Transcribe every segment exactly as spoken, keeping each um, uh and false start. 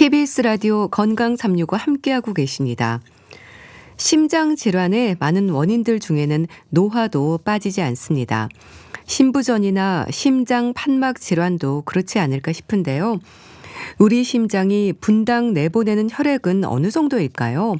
케이비에스 라디오 건강 삼육오 함께하고 계십니다. 심장 질환의 많은 원인들 중에는 노화도 빠지지 않습니다. 심부전이나 심장 판막 질환도 그렇지 않을까 싶은데요. 우리 심장이 분당 내보내는 혈액은 어느 정도일까요?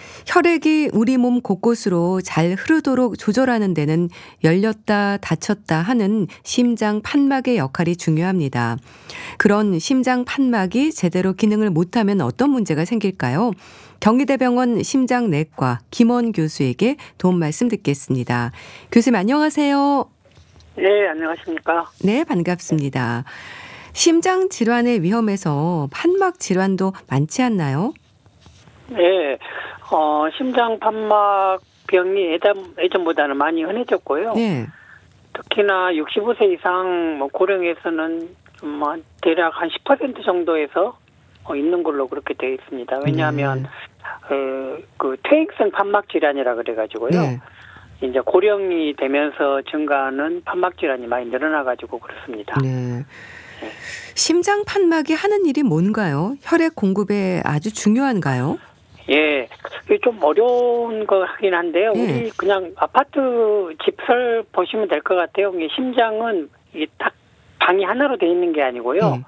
혈액이 우리 몸 곳곳으로 잘 흐르도록 조절하는 데는 열렸다 닫혔다 하는 심장 판막의 역할이 중요합니다. 그런 심장 판막이 제대로 기능을 못하면 어떤 문제가 생길까요? 경희대병원 심장내과 김원 교수에게 도움 말씀 듣겠습니다. 교수님 안녕하세요. 네, 안녕하십니까. 네, 반갑습니다. 심장 질환의 위험에서 판막 질환도 많지 않나요? 네, 어, 심장 판막병이 예전, 예전보다는 많이 흔해졌고요. 네. 특히나 육십오 세 이상 뭐 고령에서는 좀 대략 한 십 퍼센트 정도에서 어, 있는 걸로 그렇게 되어 있습니다. 왜냐하면 네. 어, 그 퇴행성 판막 질환이라 그래가지고요. 네. 이제 고령이 되면서 증가하는 판막 질환이 많이 늘어나가지고 그렇습니다. 네. 네. 심장 판막이 하는 일이 뭔가요? 혈액 공급에 아주 중요한가요? 예, 좀 어려운 거 하긴 한데요. 네. 우리 그냥 아파트 집설 보시면 될 것 같아요. 심장은 이게 딱 방이 하나로 돼 있는 게 아니고요. 네.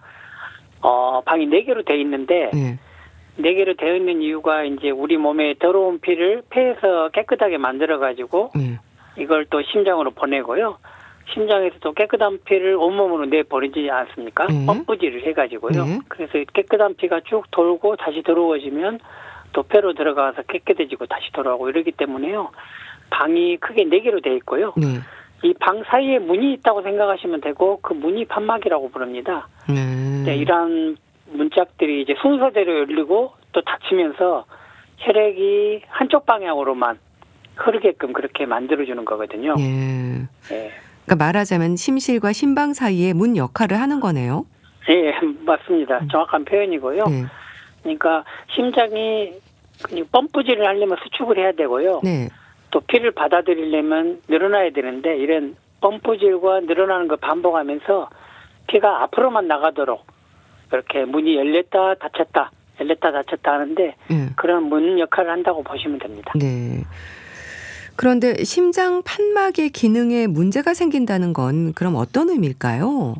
어, 방이 네 개로 돼 있는데 네. 네 개로 되어 있는 이유가 이제 우리 몸에 더러운 피를 폐에서 깨끗하게 만들어 가지고 네. 이걸 또 심장으로 보내고요. 심장에서도 깨끗한 피를 온몸으로 내보내지 않습니까? 네. 펌프질을 해가지고요. 네. 그래서 깨끗한 피가 쭉 돌고 다시 더러워지면 또 폐로 들어가서 깨끗해지고 다시 돌아오고 이러기 때문에요. 방이 크게 네 개로 되어 있고요. 네. 이 방 사이에 문이 있다고 생각하시면 되고 그 문이 판막이라고 부릅니다. 네. 네, 이러한 문짝들이 이제 순서대로 열리고 또 닫히면서 혈액이 한쪽 방향으로만 흐르게끔 그렇게 만들어주는 거거든요. 네. 네. 그러니까 말하자면 심실과 심방 사이에 문 역할을 하는 거네요. 네, 맞습니다. 정확한 표현이고요. 네. 그러니까 심장이 펌프질을 하려면 수축을 해야 되고요. 네. 또 피를 받아들이려면 늘어나야 되는데 이런 펌프질과 늘어나는 걸 반복하면서 피가 앞으로만 나가도록 이렇게 문이 열렸다 닫혔다 열렸다 닫혔다 하는데 네. 그런 문 역할을 한다고 보시면 됩니다. 네. 그런데 심장 판막의 기능에 문제가 생긴다는 건 그럼 어떤 의미일까요?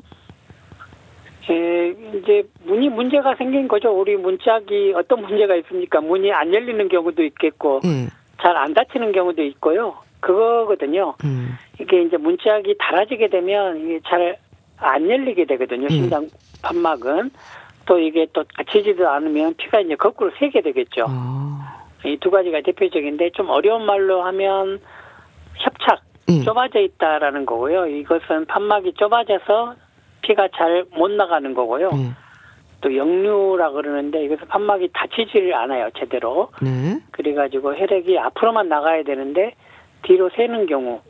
예, 이제 문이 문제가 생긴 거죠. 우리 문짝이 어떤 문제가 있습니까? 문이 안 열리는 경우도 있겠고 음. 잘 안 닫히는 경우도 있고요. 그거거든요. 음. 이게 이제 문짝이 닳아지게 되면 이게 잘 안 열리게 되거든요. 음. 심장 판막은 또 이게 또 닫히지도 않으면 피가 이제 거꾸로 새게 되겠죠. 아. 이 두 가지가 대표적인데 좀 어려운 말로 하면 협착, 음. 좁아져 있다라는 거고요. 이것은 판막이 좁아져서 피가 잘 못 나가는 거고요. 음. 또 역류라 그러는데 이것은 판막이 닫히지를 않아요, 제대로. 네. 그래가지고 혈액이 앞으로만 나가야 되는데 뒤로 새는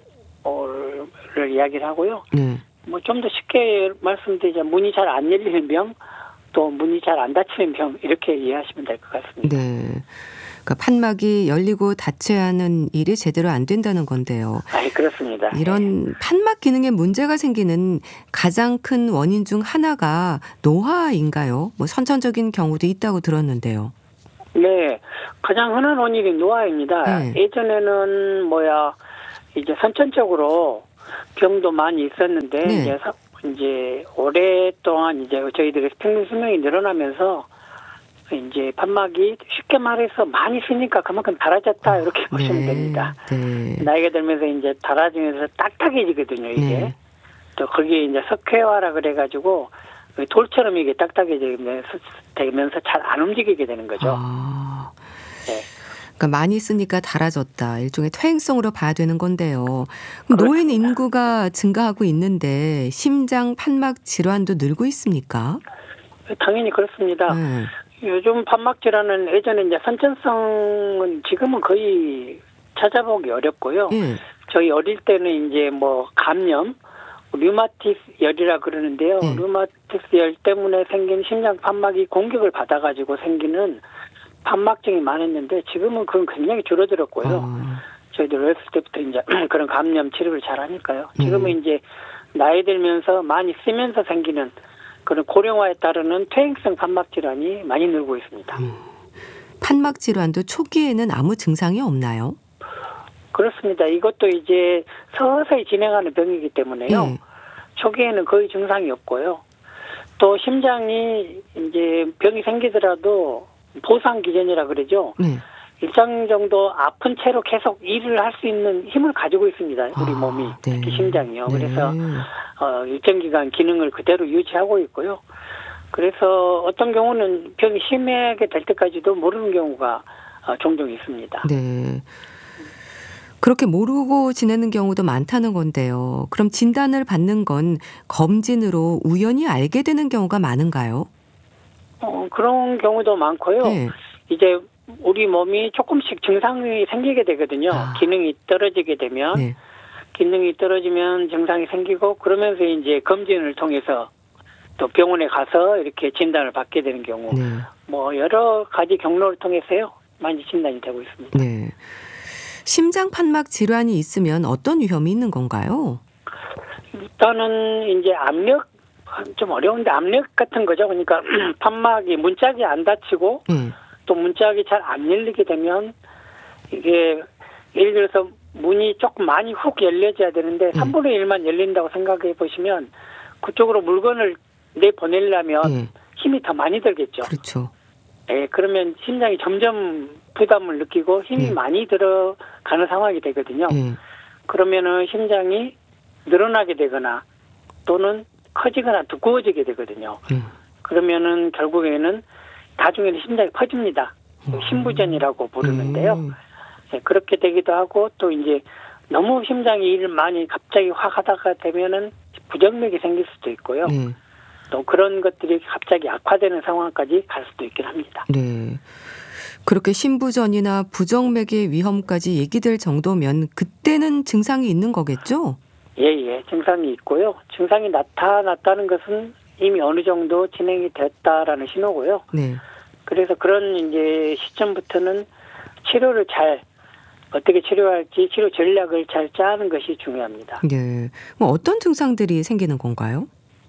경우를 이야기를 하고요. 네. 뭐 좀 더 쉽게 말씀드리자면 문이 잘 안 열리는 병, 또 문이 잘 안 닫히는 병 이렇게 이해하시면 될 것 같습니다. 네. 그러니까 판막이 열리고 닫혀야 하는 일이 제대로 안 된다는 건데요. 아, 그렇습니다. 이런 네. 판막 기능에 문제가 생기는 가장 큰 원인 중 하나가 노화인가요? 뭐 선천적인 경우도 있다고 들었는데요. 네, 가장 흔한 원인이 노화입니다. 네. 예전에는 뭐야 이제 선천적으로 병도 많이 있었는데 네. 이제 이제 오랫동안 이제 저희들의 평균 수명이 늘어나면서 이제 판막이 쉽게 말해서 많이 쓰니까 그만큼 닳아졌다 이렇게 네. 보시면 됩니다. 네. 나이가 들면서 이제 닳아지면서 딱딱해지거든요, 이게. 네. 또 거기에 이제 석회화라 그래가지고 돌처럼 이게 딱딱해지면서 잘 안 움직이게 되는 거죠. 아. 네. 그러니까 많이 쓰니까 닳아졌다. 일종의 퇴행성으로 봐야 되는 건데요. 그럼 노인 인구가 증가하고 있는데 심장 판막 질환도 늘고 있습니까? 당연히 그렇습니다. 네. 요즘 판막 질환은 예전에 이제 선천성은 지금은 거의 찾아보기 어렵고요. 네. 저희 어릴 때는 이제 뭐 감염, 류마티스 열이라 그러는데요. 네. 류마티스 열 때문에 생긴 심장 판막이 공격을 받아가지고 생기는 판막증이 많았는데 지금은 그건 굉장히 줄어들었고요. 아. 저희들 어렸을 때부터 이제 그런 감염 치료를 잘 하니까요. 지금은 네. 이제 나이 들면서 많이 쓰면서 생기는 그런 고령화에 따르는 퇴행성 판막 질환이 많이 늘고 있습니다. 음. 판막 질환도 초기에는 아무 증상이 없나요? 그렇습니다. 이것도 이제 서서히 진행하는 병이기 때문에요. 네. 초기에는 거의 증상이 없고요. 또 심장이 이제 병이 생기더라도 보상 기전이라 그러죠. 네. 일정 정도 아픈 채로 계속 일을 할 수 있는 힘을 가지고 있습니다. 우리 아, 몸이 네. 특히 심장이요. 네. 그래서 어, 일정 기간 기능을 그대로 유지하고 있고요. 그래서 어떤 경우는 병이 심하게 될 때까지도 모르는 경우가 어, 종종 있습니다. 네. 그렇게 모르고 지내는 경우도 많다는 건데요. 그럼 진단을 받는 건 검진으로 우연히 알게 되는 경우가 많은가요? 어, 그런 경우도 많고요. 네. 이제 우리 몸이 조금씩 증상이 생기게 되거든요. 아. 기능이 떨어지게 되면 네. 기능이 떨어지면 증상이 생기고 그러면서 이제 검진을 통해서 또 병원에 가서 이렇게 진단을 받게 되는 경우 네. 뭐 여러 가지 경로를 통해서요 많이 진단이 되고 있습니다. 네. 심장 판막 질환이 있으면 어떤 위험이 있는 건가요? 일단은 이제 압력 좀 어려운데 압력 같은 거죠. 그러니까 판막이 문짝이 안 다치고 네. 또 문짝이 잘 안 열리게 되면 이게 예를 들어서 문이 조금 많이 훅 열려져야 되는데 네. 삼분의 일만 열린다고 생각해 보시면 그쪽으로 물건을 내보내려면 네. 힘이 더 많이 들겠죠. 그렇죠. 네, 그러면 심장이 점점 부담을 느끼고 힘이 네. 많이 들어가는 상황이 되거든요. 네. 그러면은 심장이 늘어나게 되거나 또는 커지거나 두꺼워지게 되거든요. 네. 그러면은 결국에는 나중에는 심장이 퍼집니다. 음. 심부전이라고 부르는데요. 음. 네, 그렇게 되기도 하고 또 이제 너무 심장이 일을 많이 갑자기 확 하다가 되면은 부정맥이 생길 수도 있고요. 네. 또 그런 것들이 갑자기 악화되는 상황까지 갈 수도 있긴 합니다. 네. 그렇게 심부전이나 부정맥의 위험까지 얘기될 정도면 그때는 증상이 있는 거겠죠? 예, 예. 증상이 있고요. 증상이 나타났다는 것은 이미 어느 정도 진행이 됐다라는 신호고요. 네. 그래서 그런 이제 시점부터는 치료를 잘 어떻게 치료할지 치료 전략을 잘 짜는 것이 중요합니다. 네. 뭐 어떤 증상들이 생기는 건가요?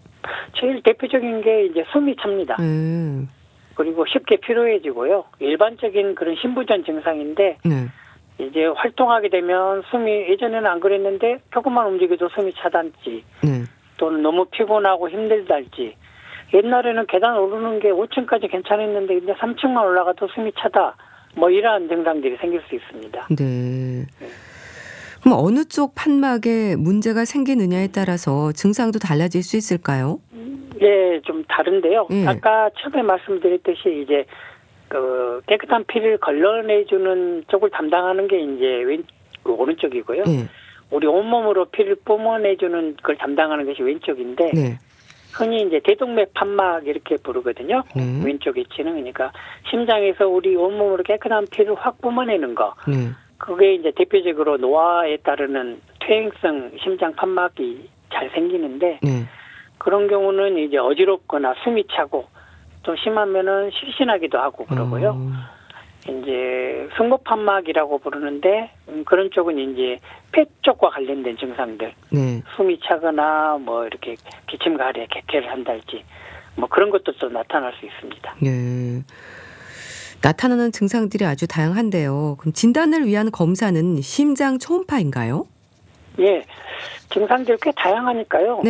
제일 대표적인 게 이제 숨이 찹니다. 음. 그리고 쉽게 피로해지고요. 일반적인 그런 심부전 증상인데 네. 이제 활동하게 되면 숨이 예전에는 안 그랬는데 조금만 움직여도 숨이 차단지 네. 또는 너무 피곤하고 힘들달지 옛날에는 계단 오르는 게 오 층까지 괜찮았는데 이제 삼 층만 올라가도 숨이 차다. 뭐 이러한 증상들이 생길 수 있습니다. 네. 네. 그럼 어느 쪽 판막에 문제가 생기느냐에 따라서 증상도 달라질 수 있을까요? 네, 좀 다른데요. 네. 아까 처음에 말씀드렸듯이 이제 그 깨끗한 피를 걸러내주는 쪽을 담당하는 게 이제 왼 그 오른쪽이고요. 네. 우리 온몸으로 피를 뿜어내주는 걸 담당하는 것이 왼쪽인데. 네. 흔히 이제 대동맥 판막 이렇게 부르거든요. 네. 왼쪽 위치는 그러니까 심장에서 우리 온몸으로 깨끗한 피를 확 뿜어내는 거. 네. 그게 이제 대표적으로 노화에 따르는 퇴행성 심장 판막이 잘 생기는데 네. 그런 경우는 이제 어지럽거나 숨이 차고 또 심하면은 실신하기도 하고 그러고요. 음. 이제 승모판막이라고 부르는데 음, 그런 쪽은 이제 폐 쪽과 관련된 증상들, 네. 숨이 차거나 뭐 이렇게 기침가래 객회를 한달지 뭐 그런 것도 또 나타날 수 있습니다. 네. 나타나는 증상들이 아주 다양한데요. 그럼 진단을 위한 검사는 심장 초음파인가요? 예, 증상들이 꽤 다양하니까요. 네.